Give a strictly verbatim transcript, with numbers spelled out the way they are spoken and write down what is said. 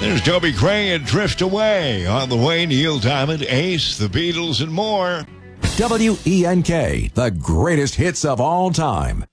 There's Toby Cray and Drift Away. On the way, Neil Diamond, Ace, The Beatles, and more. W E N K, the greatest hits of all time.